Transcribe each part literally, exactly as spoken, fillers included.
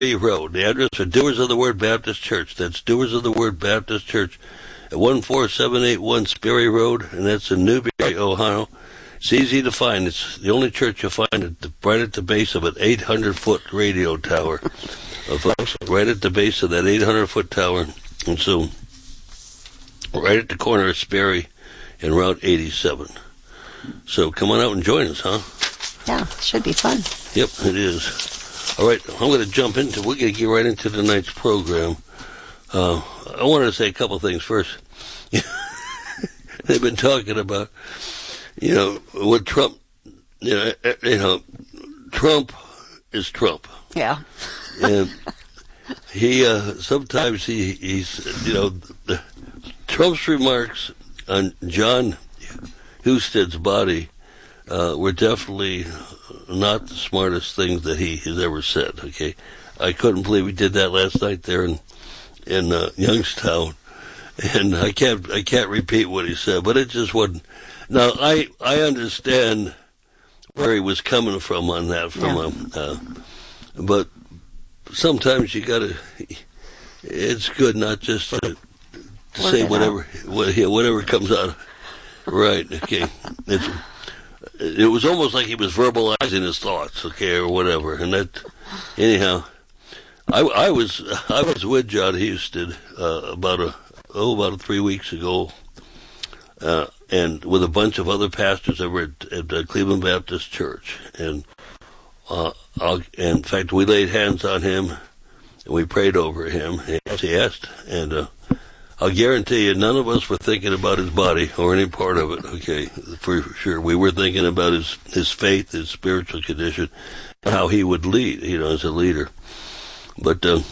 Sperry Road. The address for Doers of the Word Baptist Church. That's Doers of the Word Baptist Church at one four seven eight one Sperry Road, and that's in Newberry, Ohio. It's easy to find. It's the only church you'll find at the, right at the base of an eight hundred foot radio tower. Right at the base of that eight hundred foot tower. And so, right at the corner of Sperry and Route eighty-seven. So come on out and join us, huh? Yeah, should be fun. Yep, it is. All right, I'm going to jump into, we're going to get right into tonight's program. Uh, I wanted to say a couple things first. They've been talking about, you know, what Trump, you know, you know, Trump is Trump. Yeah. And he, uh, sometimes he, he's, you know, Trump's remarks on John Husted's body uh, were definitely not the smartest things that he has ever said, okay? I couldn't believe he did that last night there in, in uh, Youngstown. And I can't, I can't repeat what he said, but it just wasn't. Now, I, I understand where he was coming from on that, from yeah. a, uh, but sometimes you gotta, it's good not just to, to say whatever, what, yeah, whatever comes out. Right, okay. It's, it was almost like he was verbalizing his thoughts, okay, or whatever. And that, anyhow, I, I was, I was with John Husted, uh, about a, oh, about three weeks ago, uh, and with a bunch of other pastors over at, at uh, Cleveland Baptist Church. And, uh, I'll, in fact, we laid hands on him, and we prayed over him, as he asked, and, uh, I'll guarantee you none of us were thinking about his body or any part of it, okay, for sure. We were thinking about his, his faith, his spiritual condition, and how he would lead, you know, as a leader. But, uh,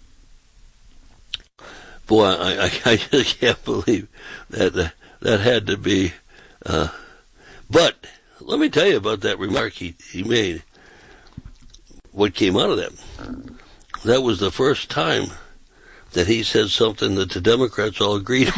boy, I, I, I just can't believe that uh, that had to be, uh, but let me tell you about that remark he, he made. What came out of that? That was the first time that he said something that the Democrats all agreed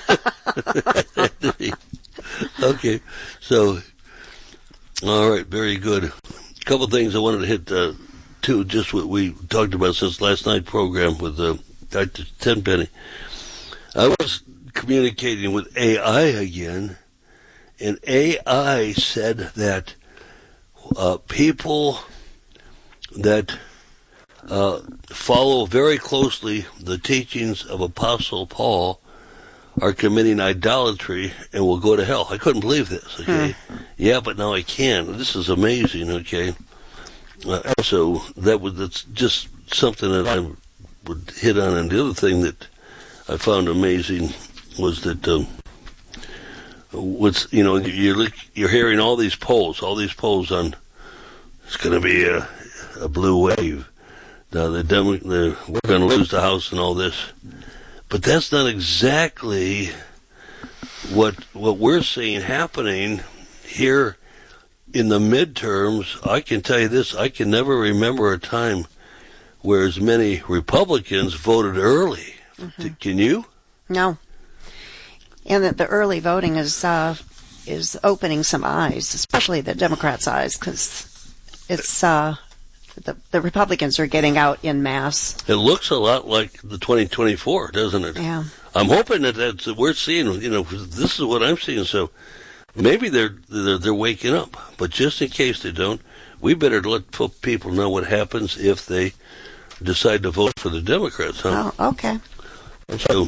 with. Okay, so, all right, very good. A couple things I wanted to hit, uh, too, just what we talked about since last night's program with uh, Doctor Tenpenny. I was communicating with A I again, and A I said that uh, people that uh, follow very closely the teachings of Apostle Paul are committing idolatry and will go to hell. I couldn't believe this, okay? Hmm. Yeah, but now I can. This is amazing, okay? Uh, so that was that's just something that I would hit on. And the other thing that I found amazing was that um, what's you know you're you're hearing all these polls, all these polls on it's going to be a, a blue wave. Now the Demo- the, we're going to lose the House and all this, but that's not exactly what what we're seeing happening here. In the midterms, I can tell you this, I can never remember a time where as many Republicans voted early. Mm-hmm. Can you? No. And that the early voting is uh, is opening some eyes, especially the Democrats' eyes, because it's uh, the, the Republicans are getting out in mass. It looks a lot like the twenty twenty-four, doesn't it? Yeah. I'm hoping that that's, we're seeing, you know, this is what I'm seeing, so maybe they're, they're they're waking up, but just in case they don't, we better let people know what happens if they decide to vote for the Democrats, huh? Oh, okay. So,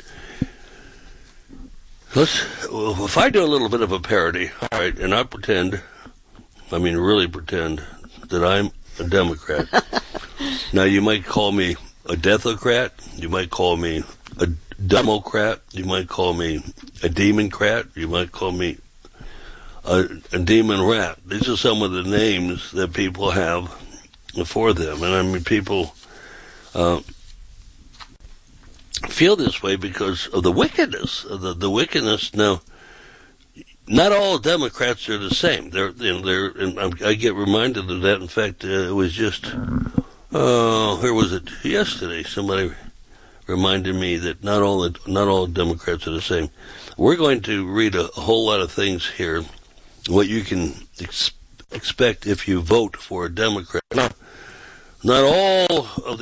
let's, well, if I do a little bit of a parody, all right, and I pretend, I mean really pretend, that I'm a Democrat. Now, you might call me a deathocrat, you might call me a Democrat, you might call me a democrat, you might call me A, a demon rat. These are some of the names that people have for them. And I mean, people uh, feel this way because of the wickedness. Of the, the wickedness. Now, not all Democrats are the same. They're, you know, they're, and I get reminded of that. In fact, uh, it was just, oh, uh, where was it? Yesterday, somebody reminded me that not all the, not all Democrats are the same. We're going to read a, a whole lot of things here. What you can ex- expect if you vote for a Democrat. Now, Not all of